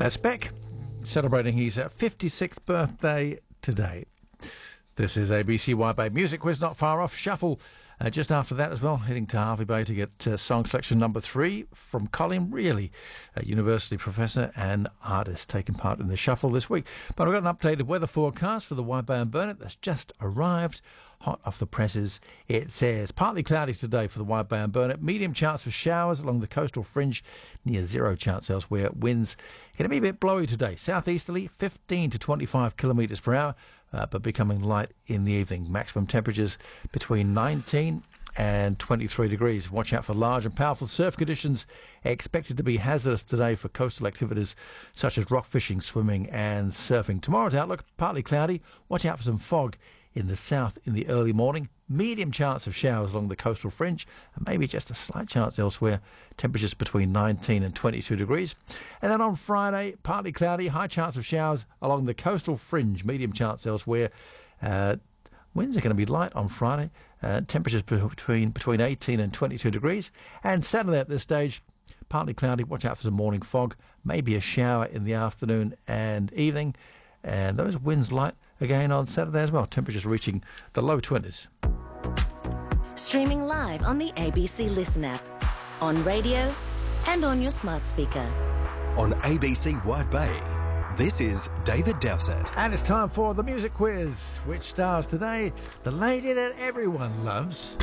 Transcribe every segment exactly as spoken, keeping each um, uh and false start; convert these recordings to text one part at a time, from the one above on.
That's Beck, celebrating his fifty-sixth birthday today. This is A B C Wide Bay Music Quiz, not far off. Shuffle uh, just after that as well, heading to Hervey Bay to get uh, song selection number three from Colin Reilly, a university professor and artist taking part in the shuffle this week. But we've got an updated weather forecast for the Wide Bay and Burnett that's just arrived. Hot off the presses, it says partly cloudy today for the Wide Bay and Burnett. Medium chance for showers along the coastal fringe, near zero chance elsewhere. Winds going to be a bit blowy today. Southeasterly, fifteen to twenty-five kilometres per hour, uh, but becoming light in the evening. Maximum temperatures between nineteen and twenty-three degrees. Watch out for large and powerful surf conditions expected to be hazardous today for coastal activities such as rock fishing, swimming and surfing. Tomorrow's outlook, partly cloudy. Watch out for some fog in the south in the early morning. Medium chance of showers along the coastal fringe and maybe just a slight chance elsewhere. Temperatures between nineteen and twenty-two degrees. And then on Friday, partly cloudy, high chance of showers along the coastal fringe, medium chance elsewhere. Uh, winds are going to be light on Friday. Uh, temperatures between between eighteen and twenty-two degrees. And Saturday at this stage, partly cloudy. Watch out for some morning fog. Maybe a shower in the afternoon and evening. And those winds light again on Saturday as well. Temperatures reaching the low twenties. Streaming live on the A B C Listen app, on radio and on your smart speaker. On A B C Wide Bay, this is David Dowsett. And it's time for the music quiz, which stars today the lady that everyone loves.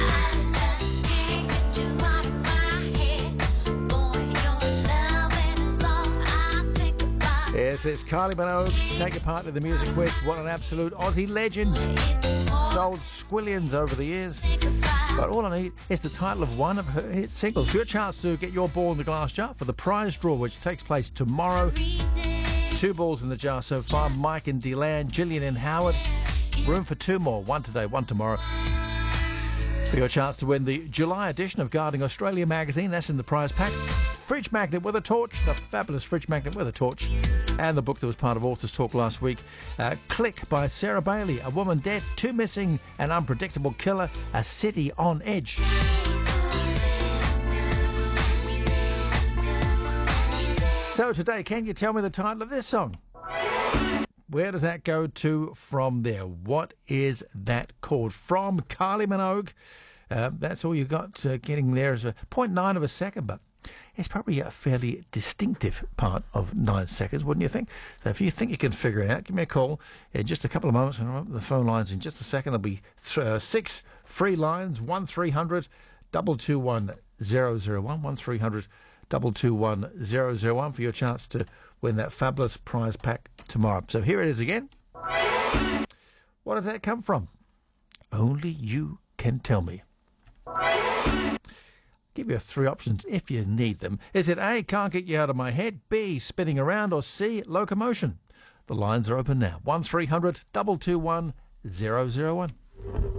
Yes, it's Kylie Minogue taking part in the music quiz. What an absolute Aussie legend. Sold squillions over the years. But all I need is the title of one of her hit singles. Your chance to get your ball in the glass jar for the prize draw, which takes place tomorrow. Two balls in the jar so far. Mike and Deland, Gillian and Howard. Room for two more. One today, one tomorrow. For your chance to win the July edition of Guarding Australia magazine. That's in the prize pack. Fridge magnet with a torch, the fabulous fridge magnet with a torch, and the book that was part of Authors Talk last week. Uh, Click by Sarah Bailey, A Woman Dead, Two Missing, An Unpredictable Killer, A City on Edge. So today, can you tell me the title of this song? Where does that go to from there? What is that called? From Kylie Minogue. Uh, that's all you got uh, getting there is a zero point nine of a second, but it's probably a fairly distinctive part of nine seconds, wouldn't you think? So if you think you can figure it out, give me a call in just a couple of moments. I'll open the phone lines in just a second. There'll be th- uh, six free lines, one three hundred two two one zero zero one, one three hundred two two one zero zero one for your chance to win that fabulous prize pack tomorrow. So here it is again. What does that come from? Only you can tell me. Give you three options if you need them. Is it A, can't get you out of my head, B, spinning around, or C, locomotion? The lines are open now. one three hundred two two one zero zero one.